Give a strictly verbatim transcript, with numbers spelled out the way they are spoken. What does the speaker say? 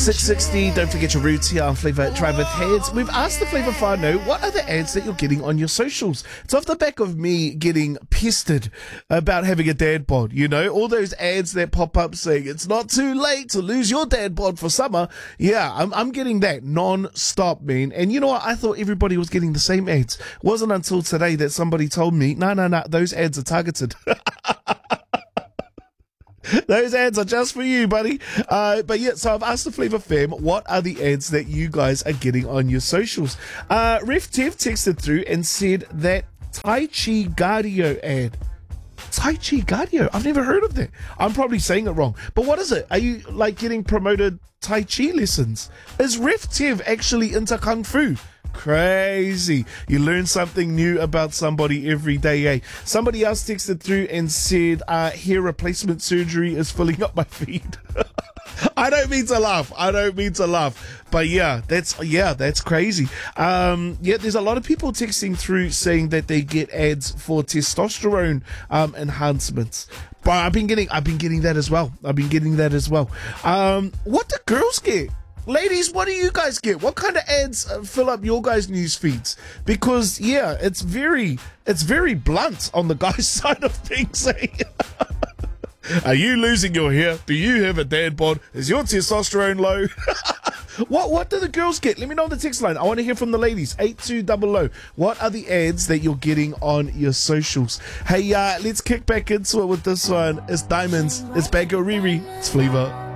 six sixty, don't forget your roots here on Flavour Drive with Heads. We've asked the Flavour whānau, what are the ads that you're getting on your socials? It's off the back of me getting pestered about having a dad bod, you know, all those ads that pop up saying it's not too late to lose your dad bod for summer. Yeah, I'm, I'm getting that non-stop, man. And you know what? I thought everybody was getting the same ads. It wasn't until today that somebody told me, no, no, no, those ads are targeted. Those ads are just for you, buddy. Uh, but yeah, so I've asked the Flavour fam, what are the ads that you guys are getting on your socials? Uh, Ref Tev texted through and said that Tai Chi Cardio ad. Tai Chi Cardio? I've never heard of that. I'm probably saying it wrong. But what is it? Are you like getting promoted Tai Chi lessons? Is Ref Tev actually into Kung Fu? Crazy. You learn something new about somebody every day, eh? Somebody else texted through and said, uh, hair replacement surgery is filling up my feed. I don't mean to laugh. I don't mean to laugh. But yeah, that's, yeah, that's crazy. Um, yeah, there's a lot of people texting through saying that they get ads for testosterone, um, enhancements. But I've been getting, I've been getting that as well. I've been getting that as well. Um, what do girls get? Ladies, what do you guys get? What kind of ads uh, fill up your guys' news feeds? Because yeah, it's very, it's very blunt on the guy's side of things. Eh? Are you losing your hair? Do you have a dad bod? Is your testosterone low? What what do the girls get? Let me know on the text line. I want to hear from the ladies. eight two double oh. What are the ads that you're getting on your socials? Hey, uh, let's kick back into it with this one. It's Diamonds. It's Bango Riri. It's Flavour.